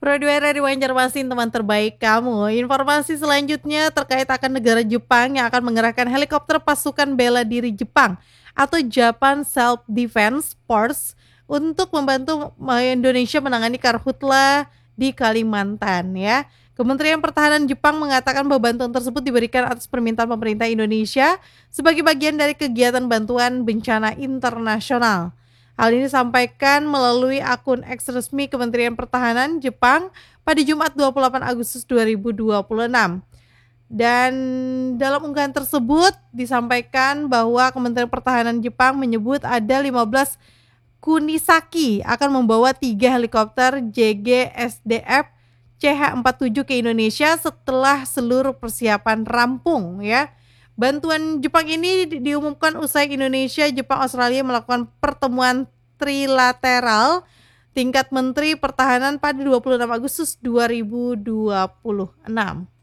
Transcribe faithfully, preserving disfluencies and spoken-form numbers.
Broadway dari Banjarmasin, teman terbaik kamu. Informasi selanjutnya terkait akan negara Jepang yang akan mengerahkan helikopter pasukan bela diri Jepang atau Japan Self Defense Force untuk membantu eh, Indonesia menangani karhutla di Kalimantan ya. Kementerian Pertahanan Jepang mengatakan bahwa bantuan tersebut diberikan atas permintaan pemerintah Indonesia sebagai bagian dari kegiatan bantuan bencana internasional. Hal ini disampaikan melalui akun X resmi Kementerian Pertahanan Jepang pada Jumat dua puluh delapan Agustus dua ribu dua puluh enam. Dan dalam unggahan tersebut disampaikan bahwa Kementerian Pertahanan Jepang menyebut ada lima belas Kunisaki akan membawa tiga helikopter J G S D F C H empat puluh tujuh ke Indonesia setelah seluruh persiapan rampung ya. Bantuan Jepang ini di- diumumkan usai Indonesia, Jepang, Australia melakukan pertemuan trilateral tingkat Menteri Pertahanan pada dua puluh enam Agustus dua ribu dua puluh enam.